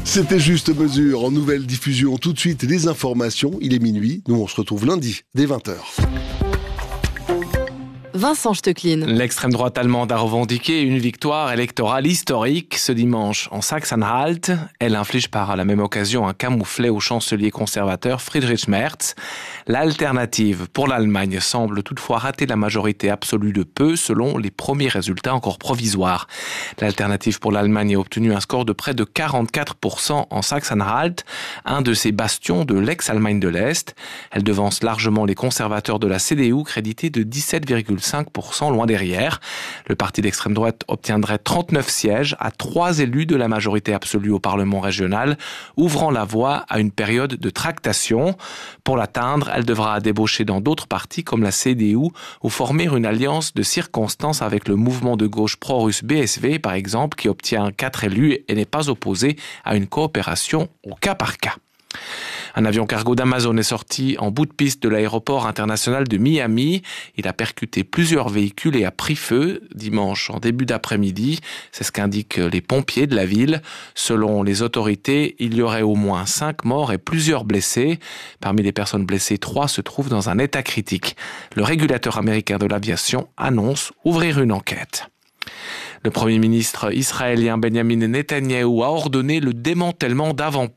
C'était Juste Mesure en nouvelle diffusion. Tout de suite, les informations. Il est minuit. Nous, on se retrouve lundi, dès 20h. Vincent Stechlin. L'extrême droite allemande a revendiqué une victoire électorale historique ce dimanche en Sachsen-Anhalt. Elle inflige par la même occasion un camouflet au chancelier conservateur Friedrich Merz. L'alternative pour l'Allemagne semble toutefois rater la majorité absolue de peu selon les premiers résultats encore provisoires. L'alternative pour l'Allemagne a obtenu un score de près de 44% en Sachsen-Anhalt, un de ces bastions de l'ex-Allemagne de l'Est. Elle devance largement les conservateurs de la CDU crédités de 17,5%, loin derrière. Le parti d'extrême droite obtiendrait 39 sièges à 3 élus de la majorité absolue au Parlement régional, ouvrant la voie à une période de tractation. Pour l'atteindre, elle devra débaucher dans d'autres partis comme la CDU ou former une alliance de circonstances avec le mouvement de gauche pro-russe BSV, par exemple, qui obtient 4 élus et n'est pas opposé à une coopération au cas par cas. Un avion cargo d'Amazon est sorti en bout de piste de l'aéroport international de Miami. Il a percuté plusieurs véhicules et a pris feu dimanche en début d'après-midi. C'est ce qu'indiquent les pompiers de la ville. Selon les autorités, il y aurait au moins 5 morts et plusieurs blessés. Parmi les personnes blessées, 3 se trouvent dans un état critique. Le régulateur américain de l'aviation annonce ouvrir une enquête. Le Premier ministre israélien Benjamin Netanyahou a ordonné le démantèlement